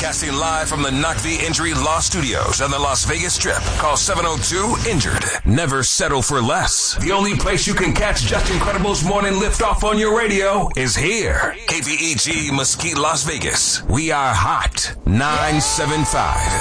Broadcasting live from the Knock the Injury Law Studios on the Las Vegas Strip. Call 702-INJURED. Never settle for less. The only place you can catch Just Incredible's morning liftoff on your radio is here. KVEG Mesquite, Las Vegas. We are hot. 975.